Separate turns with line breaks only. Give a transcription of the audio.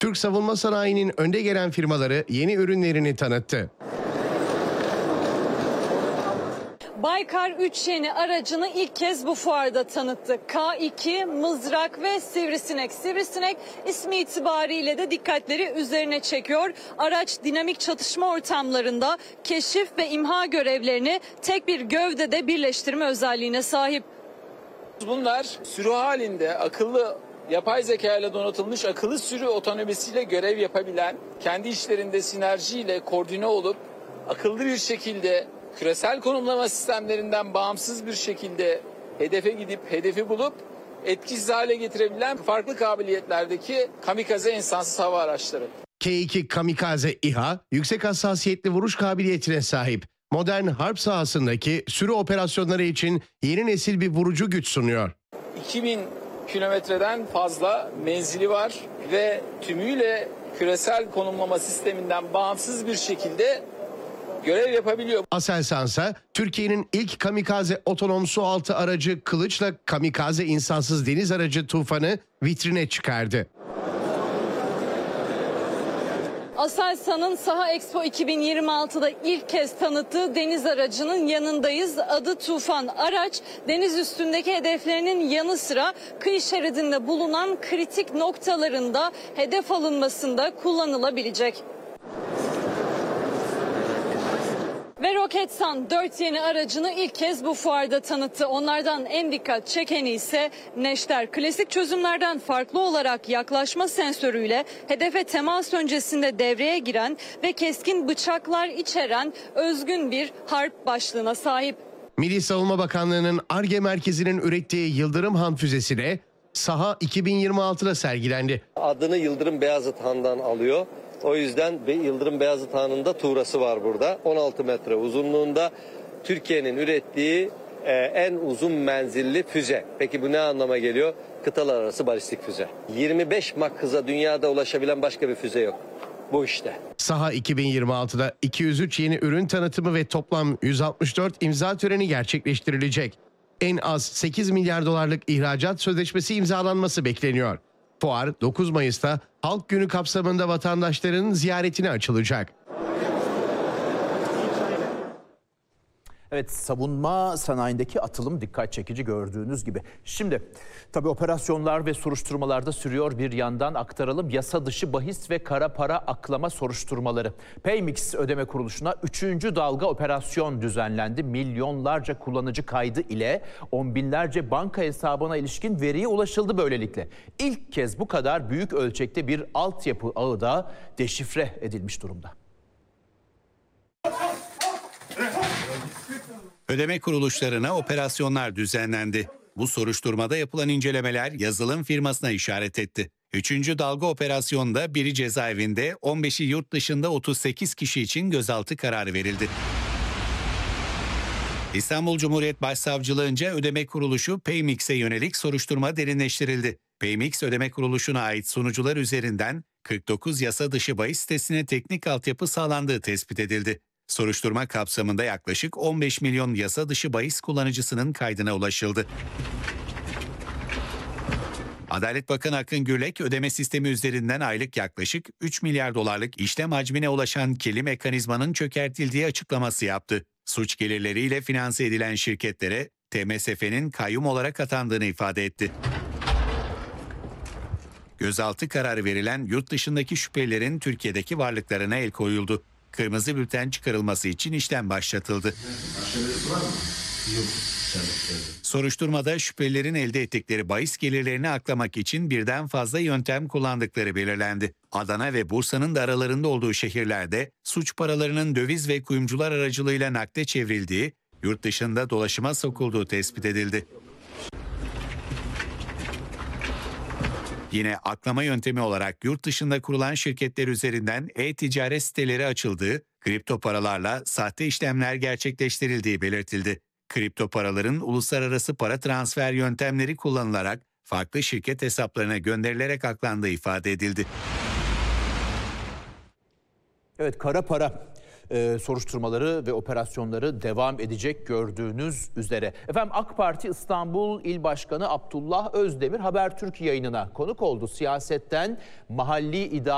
Türk savunma sanayinin önde gelen firmaları yeni ürünlerini tanıttı.
Baykar 3 yeni aracını ilk kez bu fuarda tanıttı. K2, Mızrak ve Sivrisinek. Sivrisinek ismi itibariyle de dikkatleri üzerine çekiyor. Araç dinamik çatışma ortamlarında keşif ve imha görevlerini tek bir gövdede birleştirme özelliğine sahip.
Bunlar sürü halinde akıllı yapay zeka ile donatılmış akıllı sürü otonomisiyle görev yapabilen, kendi işlerinde sinerjiyle koordine olup akıllı bir şekilde küresel konumlama sistemlerinden bağımsız bir şekilde hedefe gidip hedefi bulup etkisiz hale getirebilen farklı kabiliyetlerdeki kamikaze insansız hava araçları.
K2 Kamikaze İHA yüksek hassasiyetli vuruş kabiliyetine sahip. Modern harp sahasındaki sürü operasyonları için yeni nesil bir vurucu güç sunuyor.
2000 kilometreden fazla menzili var ve tümüyle küresel konumlama sisteminden bağımsız bir şekilde görev yapabiliyor.
Aselsansa Türkiye'nin ilk kamikaze otonom sualtı aracı Kılıç'la kamikaze insansız deniz aracı Tufan'ı vitrine çıkardı.
Aselsan'ın Saha Expo 2026'da ilk kez tanıttığı deniz aracının yanındayız. Adı Tufan. Araç deniz üstündeki hedeflerinin yanı sıra kıyı şeridinde bulunan kritik noktalarında hedef alınmasında kullanılabilecek. Ve Roketsan 4 yeni aracını ilk kez bu fuarda tanıttı. Onlardan en dikkat çekeni ise Neşter. Klasik çözümlerden farklı olarak yaklaşma sensörüyle hedefe temas öncesinde devreye giren ve keskin bıçaklar içeren özgün bir harp başlığına sahip.
Milli Savunma Bakanlığı'nın Ar-Ge merkezinin ürettiği Yıldırım Han füzesiyle Saha 2026'da sergilendi.
Adını Yıldırım Beyazıt Han'dan alıyor. O yüzden Yıldırım Beyazıt Han'ın da tuğrası var burada. 16 metre uzunluğunda Türkiye'nin ürettiği en uzun menzilli füze. Peki bu ne anlama geliyor? Kıtalar arası balistik füze. 25 Mach hıza dünyada ulaşabilen başka bir füze yok. Bu işte.
Saha 2026'da 203 yeni ürün tanıtımı ve toplam 164 imza töreni gerçekleştirilecek. En az 8 milyar dolarlık ihracat sözleşmesi imzalanması bekleniyor. Fuar 9 Mayıs'ta Halk Günü kapsamında vatandaşların ziyaretine açılacak.
Evet, savunma sanayindeki atılım dikkat çekici gördüğünüz gibi. Şimdi tabii operasyonlar ve soruşturmalarda sürüyor, bir yandan aktaralım. Yasa dışı bahis ve kara para aklama soruşturmaları. Paymix ödeme kuruluşuna 3. dalga operasyon düzenlendi. Milyonlarca kullanıcı kaydı ile on binlerce banka hesabına ilişkin veriye ulaşıldı böylelikle. İlk kez bu kadar büyük ölçekte bir altyapı ağı da deşifre edilmiş durumda.
Ödeme kuruluşlarına operasyonlar düzenlendi. Bu soruşturmada yapılan incelemeler yazılım firmasına işaret etti. 3. dalga operasyonda biri cezaevinde, 15'i yurt dışında 38 kişi için gözaltı kararı verildi. İstanbul Cumhuriyet Başsavcılığınca ödeme kuruluşu Paymix'e yönelik soruşturma derinleştirildi. Paymix ödeme kuruluşuna ait sunucular üzerinden 49 yasa dışı bahis sitesine teknik altyapı sağlandığı tespit edildi. Soruşturma kapsamında yaklaşık 15 milyon yasa dışı bahis kullanıcısının kaydına ulaşıldı. Adalet Bakanı Akın Gürlek, ödeme sistemi üzerinden aylık yaklaşık 3 milyar dolarlık işlem hacmine ulaşan kirli mekanizmanın çökertildiği açıklaması yaptı. Suç gelirleriyle finanse edilen şirketlere TMSF'nin kayyum olarak atandığını ifade etti. Gözaltı kararı verilen yurt dışındaki şüphelilerin Türkiye'deki varlıklarına el koyuldu. Kırmızı bülten çıkarılması için işlem başlatıldı. Soruşturmada şüphelilerin elde ettikleri bahis gelirlerini aklamak için birden fazla yöntem kullandıkları belirlendi. Adana ve Bursa'nın da aralarında olduğu şehirlerde suç paralarının döviz ve kuyumcular aracılığıyla nakde çevrildiği, yurt dışında dolaşıma sokulduğu tespit edildi. Yine aklama yöntemi olarak yurt dışında kurulan şirketler üzerinden e-ticaret siteleri açıldığı, kripto paralarla sahte işlemler gerçekleştirildiği belirtildi. Kripto paraların uluslararası para transfer yöntemleri kullanılarak farklı şirket hesaplarına gönderilerek aklandığı ifade edildi.
Evet, kara para soruşturmaları ve operasyonları devam edecek gördüğünüz üzere. Efendim, AK Parti İstanbul İl Başkanı Abdullah Özdemir Habertürk yayınına konuk oldu. Siyasetten mahalli idare